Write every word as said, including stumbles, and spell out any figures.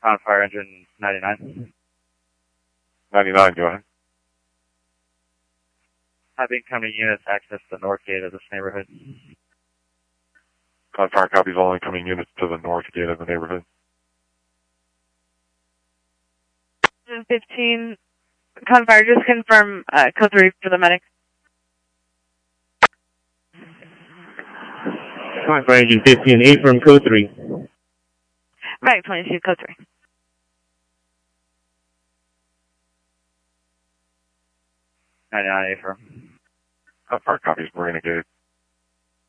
On fire engine ninety-nine. ninety-nine, go ahead. Have incoming units access the north gate of this neighborhood. Confire copies all incoming units to the north gate of the neighborhood. fifteen, Confire, just confirm uh, code three for the medic. Confire engine fifteen, eight from code three. Medic twenty-two, code three. ninety-nine, A firm. Confire copies, Marina Gate.